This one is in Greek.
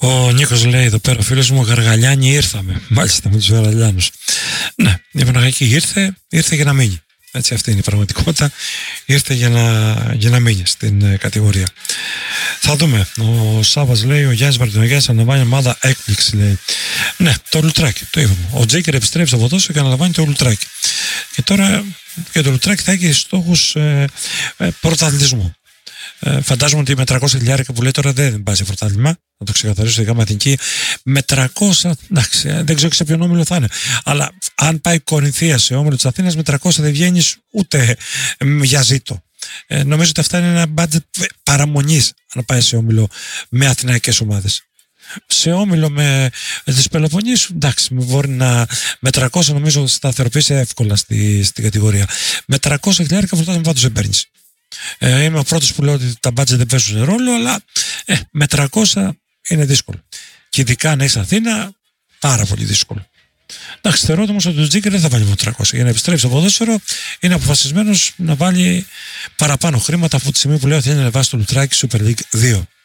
Ο Νίκος λέει εδώ πέρα, ο φίλος μου, Γαργαλιάνοι ήρθαμε. Μάλιστα, με τους Γαργαλιάνους. Ναι, η Παναχαϊκή ήρθε για να μείνει. Έτσι, αυτή είναι η πραγματικότητα. Ήρθε για να μείνει στην κατηγορία. Θα δούμε. Ο Σάββας λέει: ο Γιάννης Μαρτινογιάννης αναλαμβάνει ομάδα έκπληξη. Λέει. Ναι, το Λουτράκι. Το είπαμε. Ο Τζέικερ επιστρέφει στο ποδόσφαιρο και αναλαμβάνει το Λουτράκι. Και τώρα για το Λουτράκι θα έχει στόχους πρωταθλητισμού. Φαντάζομαι ότι με 300.000 που λέει τώρα δεν πάει σε πρωτάθλημα. Να το ξεκαθαρίσω στη ΓΑΜΑ Εθνική. Με 300, εντάξει, δεν ξέρω και σε ποιον όμιλο θα είναι. Αλλά αν πάει Κορινθία σε όμιλο της Αθήνας, με 300 δεν βγαίνεις ούτε για ζήτο. Νομίζω ότι αυτά είναι ένα μπάτζετ παραμονής αν πάει σε όμιλο με αθηναϊκές ομάδες. Σε όμιλο με τις Πελοποννήσου, εντάξει, μπορεί με 300 νομίζω σταθεροποιήσει εύκολα στην κατηγορία. Με 300.000 πρωτάθλημα πάντως δεν παίρνεις. Είμαι ο πρώτος που λέω ότι τα μπάτζετ δεν παίζουν ρόλο, αλλά με 300 είναι δύσκολο. Και ειδικά αν έχεις Αθήνα, πάρα πολύ δύσκολο. Εντάξει, θεωρώ όμως ότι ο Τζίκερ δεν θα βάλει μόνο 300. Για να επιστρέψει στο ποδόσφαιρο, είναι αποφασισμένος να βάλει παραπάνω χρήματα από τη στιγμή που λέει ότι θέλει να ανεβάσει το Λουτράκι Super League 2.